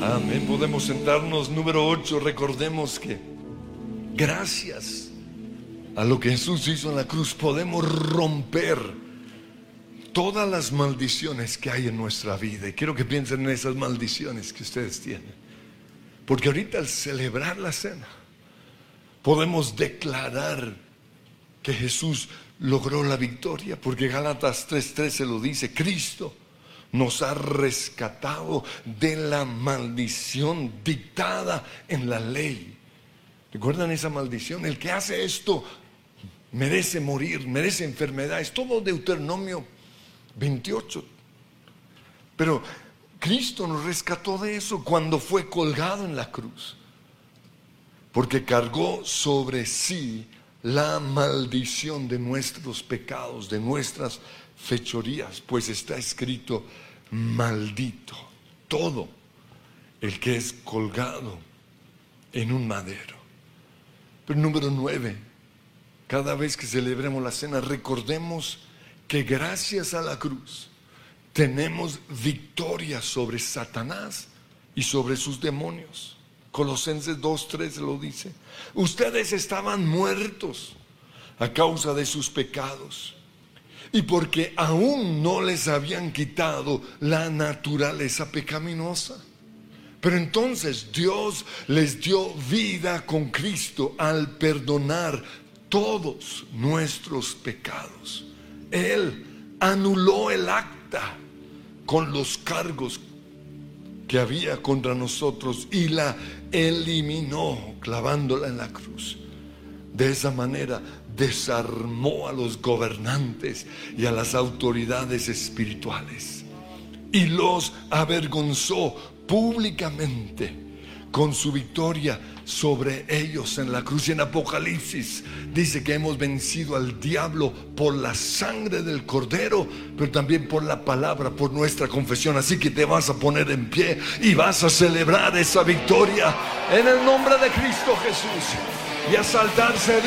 Amén. Podemos sentarnos. Número 8. Recordemos que gracias a lo que Jesús hizo en la cruz podemos romper todas las maldiciones que hay en nuestra vida. Y quiero que piensen en esas maldiciones que ustedes tienen, porque ahorita al celebrar la cena podemos declarar que Jesús logró la victoria, porque Gálatas 3:13 lo dice: Cristo nos ha rescatado de la maldición dictada en la ley. ¿Recuerdan esa maldición? El que hace esto merece morir, merece enfermedades. Todo Deuteronomio 28. Pero Cristo nos rescató de eso cuando fue colgado en la cruz, porque cargó sobre sí la maldición de nuestros pecados, de nuestras fechorías, pues está escrito: maldito todo el que es colgado en un madero. Pero número 9, cada vez que celebremos la cena, recordemos que gracias a la cruz tenemos victoria sobre Satanás y sobre sus demonios. Colosenses 2:3 lo dice: ustedes estaban muertos a causa de sus pecados, y porque aún no les habían quitado la naturaleza pecaminosa. Pero entonces Dios les dio vida con Cristo al perdonar todos nuestros pecados. Él anuló el acta con los cargos que había contra nosotros y la eliminó clavándola en la cruz. De esa manera desarmó a los gobernantes y a las autoridades espirituales y los avergonzó públicamente con su victoria sobre ellos en la cruz. Y en Apocalipsis dice que hemos vencido al diablo por la sangre del Cordero, pero también por la palabra, por nuestra confesión. Así que te vas a poner en pie y vas a celebrar esa victoria en el nombre de Cristo Jesús y a saltarse